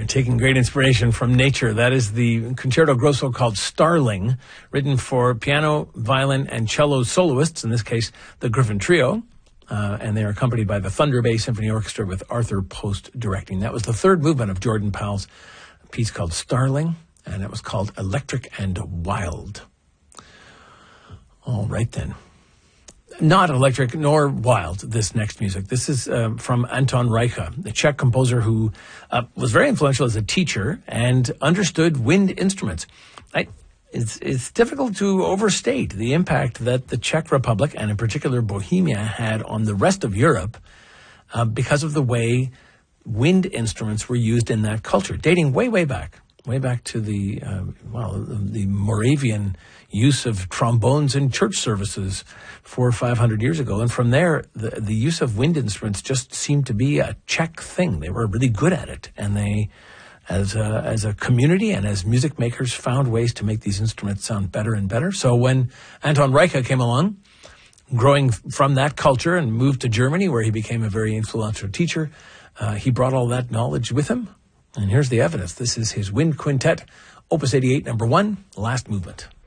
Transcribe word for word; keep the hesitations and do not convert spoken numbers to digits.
They're taking great inspiration from nature. That is the concerto grosso called Starling, written for piano, violin, and cello soloists, in this case, the Griffin Trio. Uh, and they are accompanied by the Thunder Bay Symphony Orchestra with Arthur Post directing. That was the third movement of Jordan Powell's piece called Starling, and it was called Electric and Wild. All right, then. Not electric nor wild, this next music. This is uh, from Anton Reicha, the Czech composer who uh, was very influential as a teacher and understood wind instruments. I, it's, it's difficult to overstate the impact that the Czech Republic, and in particular Bohemia, had on the rest of Europe uh, because of the way wind instruments were used in that culture, dating way, way back. Way back to the, uh, well, the Moravian use of trombones in church services four or five hundred years ago. And from there, the, the use of wind instruments just seemed to be a Czech thing. They were really good at it. And they, as a, as a community and as music makers, found ways to make these instruments sound better and better. So when Anton Reicha came along, growing from that culture and moved to Germany, where he became a very influential teacher, uh, he brought all that knowledge with him. And here's the evidence. This is his Wind Quintet, Opus eighty-eight, number one, Last Movement.